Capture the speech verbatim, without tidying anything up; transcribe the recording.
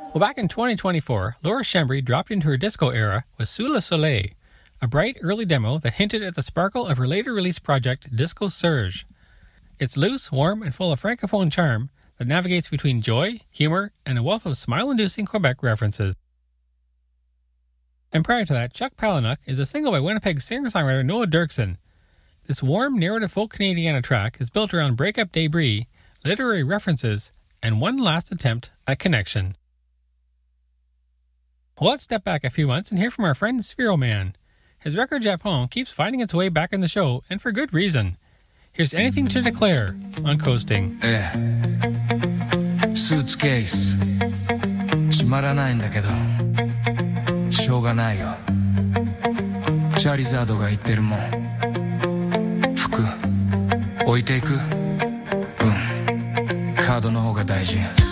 Well, back in twenty twenty-four, Laura Schembri dropped into her disco era with Sous le Soleil, a bright early demo that hinted at the sparkle of her later release project Disco Surge. It's loose, warm, and full of francophone charm that navigates between joy, humor, and a wealth of smile-inducing Quebec references. And prior to that, Chuck Palahniuk is a single by Winnipeg singer-songwriter Noah Dirksen. This warm, narrative folk Canadiana track is built around breakup debris, literary references, and one last attempt at connection. Well, let's step back a few months and hear from our friend Sphero Man. His record Japon keeps finding its way back in the show, and for good reason. Here's Anything to Declare on Coasting. ええ、スーツケース閉まらないんだけどしょうがないよ。チャーリザードが言ってるもん。服置いていく。うん、カードの方が大事。